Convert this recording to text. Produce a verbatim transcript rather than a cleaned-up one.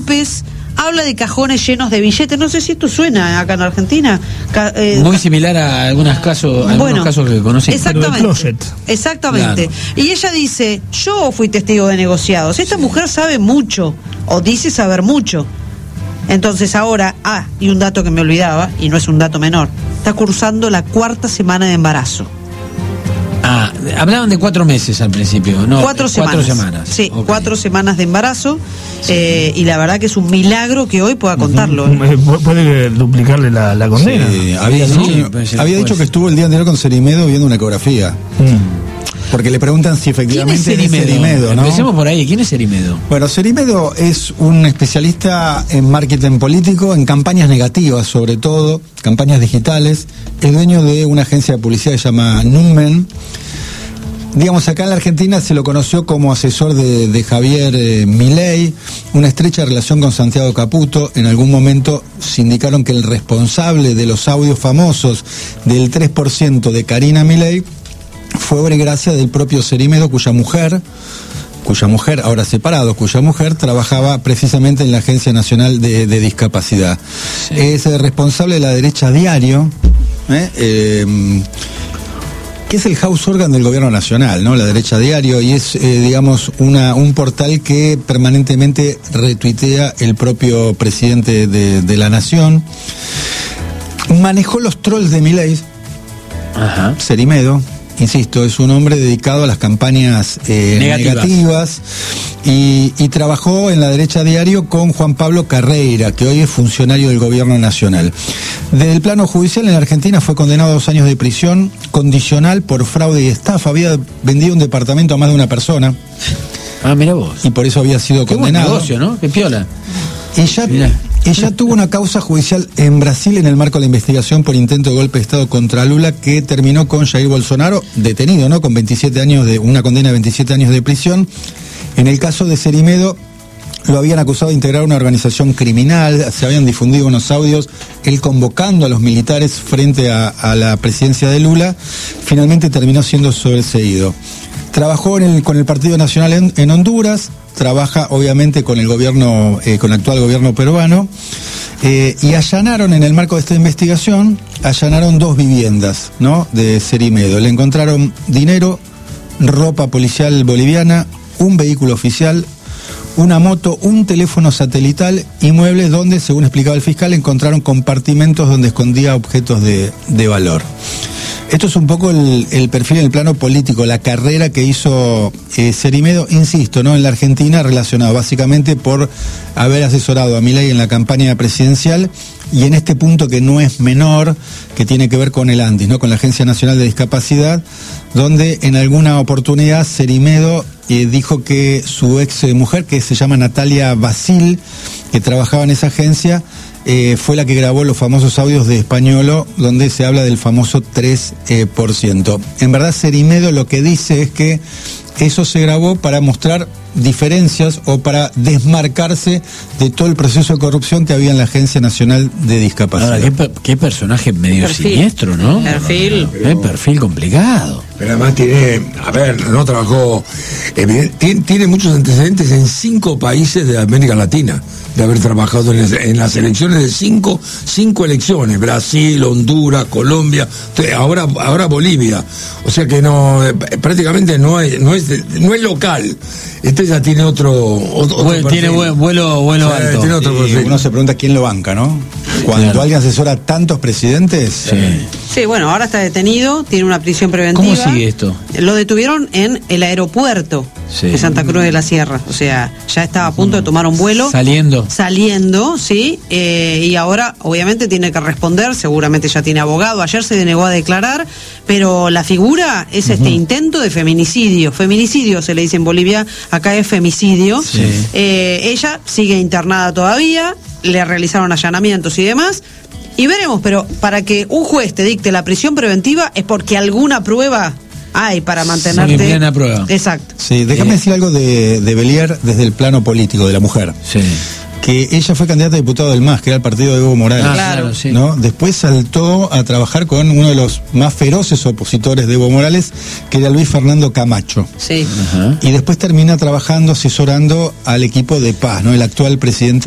golpes, habla de cajones llenos de billetes. No sé si esto suena acá en Argentina. Ca- eh, Muy similar a algunos casos, algunos bueno, casos que conocí. Exactamente. Exactamente. Claro. Y ella dice, yo fui testigo de negociados. Esta sí. mujer sabe mucho, o dice saber mucho. Entonces ahora, ah, y un dato que me olvidaba, y no es un dato menor, está cursando la cuarta semana de embarazo. Ah, hablaban de cuatro meses al principio, ¿no? Cuatro semanas. Cuatro semanas. Sí, okay. cuatro semanas de embarazo, sí. eh, y la verdad que es un milagro que hoy pueda contarlo. Uh-huh. Puede duplicarle la, la condena. Sí, había, sí, dicho, sí, había dicho que estuvo el día anterior con Cerimedo viendo una ecografía. Mm. Porque le preguntan si efectivamente ¿Quién es Cerimedo? es Cerimedo, ¿no? Empecemos por ahí. ¿Quién es Cerimedo? Bueno, Cerimedo es un especialista en marketing político, en campañas negativas sobre todo, campañas digitales. Es dueño de una agencia de publicidad que se llama Numen. Digamos, acá en la Argentina se lo conoció como asesor de, de Javier eh, Milei, una estrecha relación con Santiago Caputo. En algún momento se indicaron que el responsable de los audios famosos del tres por ciento de Karina Milei fue obra y gracia del propio Cerimedo, cuya mujer, cuya mujer, ahora separado, cuya mujer trabajaba precisamente en la Agencia Nacional de, de Discapacidad. Sí. Es el responsable de La Derecha Diario, ¿eh? Eh, que es el house organ del gobierno nacional, ¿no? La Derecha Diario, y es, eh, digamos, una, un portal que permanentemente retuitea el propio presidente de, de la Nación. Manejó los trolls de Milei, Ajá. Cerimedo. Insisto, es un hombre dedicado a las campañas eh, negativas, negativas y, y trabajó en La Derecha Diario con Juan Pablo Carreira, que hoy es funcionario del gobierno nacional. Desde el plano judicial en la Argentina fue condenado a dos años de prisión condicional por fraude y estafa. Había vendido un departamento a más de una persona. Ah, mira vos. Y por eso había sido Qué condenado. Buen negocio, ¿no? Qué piola. Y ya... Mirá. Ella tuvo una causa judicial en Brasil en el marco de la investigación por intento de golpe de Estado contra Lula, que terminó con Jair Bolsonaro detenido, ¿no? Con veintisiete años de una condena de veintisiete años de prisión. En el caso de Cerimedo lo habían acusado de integrar una organización criminal, se habían difundido unos audios, él convocando a los militares frente a, a la presidencia de Lula. Finalmente terminó siendo sobreseído. Trabajó en el, con el Partido Nacional en, en Honduras, trabaja obviamente con el gobierno, eh, con el actual gobierno peruano, eh, y allanaron en el marco de esta investigación, allanaron dos viviendas, ¿no? De Cerimedo. Le encontraron dinero, ropa policial boliviana, un vehículo oficial, una moto, un teléfono satelital y muebles donde, según explicaba el fiscal, encontraron compartimentos donde escondía objetos de, de valor. Esto es un poco el, el perfil en el plano político, la carrera que hizo eh, Cerimedo, insisto, ¿no? En la Argentina, relacionado básicamente por haber asesorado a Milei en la campaña presidencial y en este punto que no es menor, que tiene que ver con el ANDIS, ¿no? Con la Agencia Nacional de Discapacidad, donde en alguna oportunidad Cerimedo eh, dijo que su ex mujer, que se llama Natalia Basil, que trabajaba en esa agencia, Eh, fue la que grabó los famosos audios de Españolo, donde se habla del famoso tres por ciento. En verdad, Cerimedo lo que dice es que eso se grabó para mostrar diferencias o para desmarcarse de todo el proceso de corrupción que había en la Agencia Nacional de Discapacidad. Ahora, qué, qué personaje medio perfil. Siniestro, ¿no? Perfil. Qué perfil complicado. Pero además tiene, a ver, no trabajó, eh, tiene, tiene muchos antecedentes en cinco países de América Latina, de haber trabajado en, en las elecciones de cinco, cinco elecciones, Brasil, Honduras, Colombia, ahora, ahora Bolivia. O sea que no, prácticamente no es, no es, no es local. Este ya tiene otro, otro, bueno, otro tiene vuelo, vuelo, vuelo sí, alto. Tiene otro y uno se pregunta quién lo banca, ¿no? Cuando claro. alguien asesora a tantos presidentes. Sí. sí, bueno, ahora está detenido, tiene una prisión preventiva. ¿Cómo sigue esto? Lo detuvieron en el aeropuerto sí. de Santa Cruz de la Sierra. O sea, ya estaba a punto de tomar un vuelo. Saliendo. Saliendo, sí. Eh, y ahora, obviamente, tiene que responder. Seguramente ya tiene abogado. Ayer se denegó a declarar. Pero la figura es uh-huh. este intento de feminicidio. Feminicidio se le dice en Bolivia. Acá es femicidio. Sí. Eh, ella sigue internada todavía. Le realizaron allanamientos y demás. Y veremos, pero para que un juez te dicte la prisión preventiva es porque alguna prueba hay para mantenerte. Sí, plena prueba. Exacto. Sí, déjame eh. decir algo de, de Belier desde el plano político de la mujer. Sí. Que ella fue candidata a diputado del M A S, que era el partido de Evo Morales. Ah, claro, sí. ¿No? Después saltó a trabajar con uno de los más feroces opositores de Evo Morales, que era Luis Fernando Camacho. Sí. Uh-huh. Y después termina trabajando, asesorando al equipo de Paz, ¿no? El actual presidente